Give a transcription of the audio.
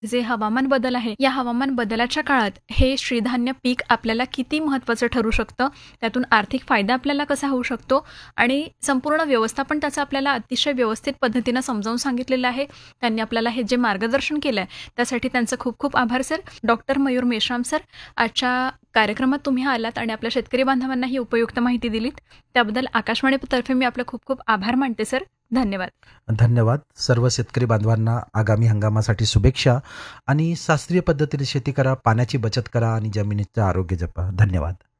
जे हवामान बदल आहे, या हवामान बदलाच्या काळात हे श्रीधान्य पीक आपल्याला किती महत्त्वाचं ठरू शकतं, त्यातून आर्थिक फायदा आपल्याला कसा होऊ शकतो आणि संपूर्ण व्यवस्थापन त्याचं आपल्याला अतिशय व्यवस्थित पद्धतीनं समजावून सांगितलेलं आहे. त्यांनी आपल्याला हे जे मार्गदर्शन केलं आहे, त्यासाठी त्यांचं खूप खूप आभार sir. Doctor Mayur Meshram sir, आजच्या कार्यक्रमात तुम्ही आलात आणि आपल्या शेतकरी बांधवांना ही उपयुक्त माहिती दिलीत. त्याबद्दल आकाशवाणीतर्फे मी आपलं खूप खूप आभार मानते सर. धन्यवाद. धन्यवाद. सर्व शेतकरी बांधवांना आगामी हंगामासाठी शुभेच्छा आणि शास्त्रीय पद्धतीने शेती करा, पाण्याची बचत करा आणि जमिनीचं आरोग्य जपा. धन्यवाद.